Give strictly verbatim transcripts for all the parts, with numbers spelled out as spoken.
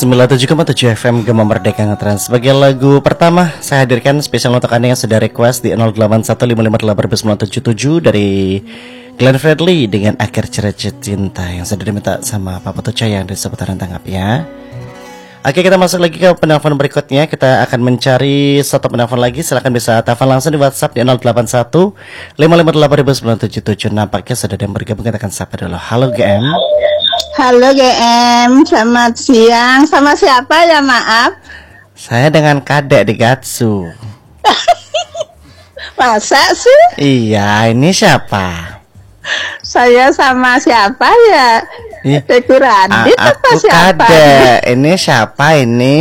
sembilan puluh tujuh koma tujuh F M Gema Merdeka Ngetrans. Sebagai lagu pertama saya hadirkan spesial untuk Anda yang sudah request di nol delapan satu lima lima delapan sembilan tujuh tujuh dari Glenn Fredly dengan Akhir Cerita Cinta yang sudah diminta sama Papa Tuca yang dari seputaran Tanggap ya. Oke, kita masuk lagi ke penelpon berikutnya. Kita akan mencari satu penelpon lagi. Silahkan bisa telepon langsung di WhatsApp di nol delapan satu lima lima delapan sembilan tujuh tujuh. Nampaknya sudah ada yang bergabung. Kita akan sapa dulu. Halo G M. Halo G M, selamat siang. Sama siapa ya, maaf? Saya dengan Kadek di Gatsu. Masa sih? Iya, ini siapa? Saya sama siapa ya? Teku Radit A- apa aku siapa? Kadek. Ini siapa ini?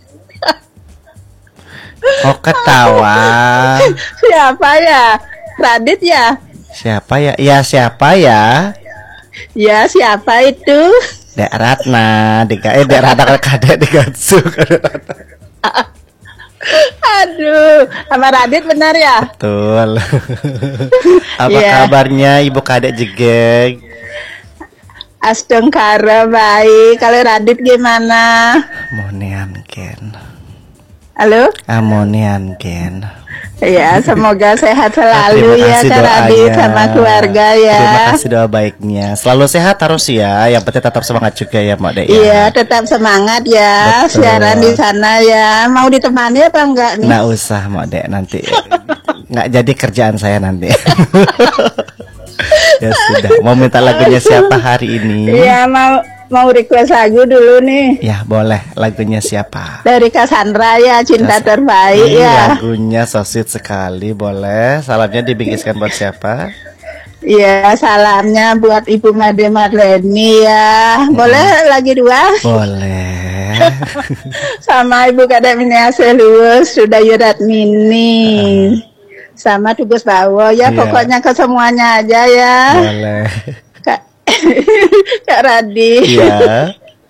Kok ketawa? Siapa ya? Radit ya? Siapa ya? Ya siapa ya? Ya siapa itu? Dek Ratna, Dek eh Dek Ratna Kadek di Gatsu. Aduh, sama Radit benar ya? Betul. Apa Yeah. kabarnya Ibu Kadek Jegeg? Astengkara baik. Kalau Radit gimana? Amonian Ken. Halo? Amonian Ken. Ya, semoga sehat selalu Terima ya kasih Kak Radit doanya. sama keluarga ya. Terima kasih doa baiknya. Selalu sehat terus ya. Yang penting tetap semangat juga ya Mak Dek ya. Iya, tetap semangat ya. Betul. Siaran di sana ya. Mau ditemani apa enggak nih? Nggak usah Mak Dek, nanti nggak jadi kerjaan saya nanti. Ya sudah. Mau minta lagunya siapa hari ini? Iya, mau mau request lagu dulu nih. Ya boleh. Lagunya siapa? Dari Cassandra ya, Cinta Cas- Terbaik Ih, ya. lagunya so sweet sekali. Boleh. Salamnya dibingkiskan buat siapa? Iya, salamnya buat Ibu Made Marleni ya. Boleh lagi dua? Boleh. Sama Ibu Kadek Miniase Luwes, sudah Yurat Mini. Sama Tugas Bawo ya, Iya. pokoknya ke semuanya aja ya. Boleh. Kak, Kak Radit. Iya.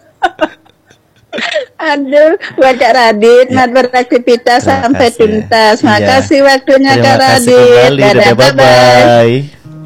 Aduh, buat Kak Radit, Ya. mat beraktivitas Terima sampai kasih. tuntas. Iya. Makasih waktunya Terima Kak kasih Radit. kembali. Dadah, Dadah, bye-bye. bye-bye.